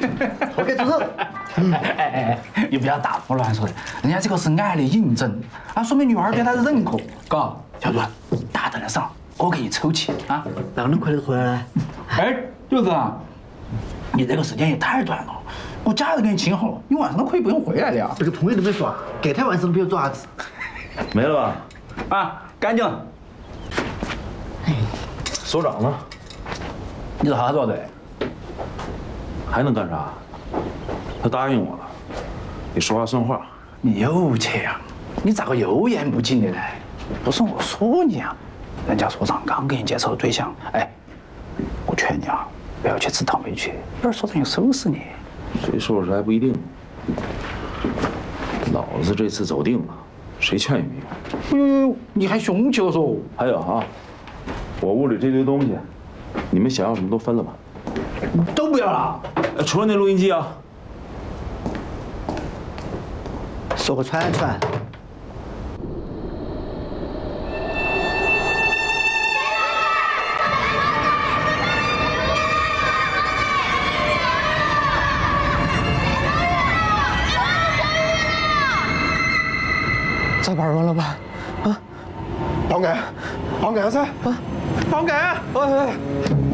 我给猪肉。 你不要大胡乱说的，人家这个是癌的引诊，啊，说明女孩对他是认可，嘎。小朱，大胆的上，我给你抽起啊！ 哪能快点回来呢？ 哎，就是啊，你这个时间也太短了，我假日给你请好了，你晚上都可以不用回来的呀。 这个朋友都没说，隔天晚上都不要做啥子。 没了吧？ 啊，干净了。 所长呢？ 你是啥子的？ 还能干啥？他答应我了，得说话算话。 你有钱呀？你咋个又言不尽的呢？不是我说你啊，人家所长刚给你介绍对象，哎，我劝你啊，不要去吃倒霉去，一会儿所长又收拾你。 谁说是还不一定。老子这次走定了，谁劝也没用。 哎呦，你还凶起了说？ 还有啊，我屋里这堆东西，你们想要什么都分了吧。 都不要了。 除了那录音机啊。 说个串串。 咋办完了吧？啊！报案！报案噻！啊！报案！哎！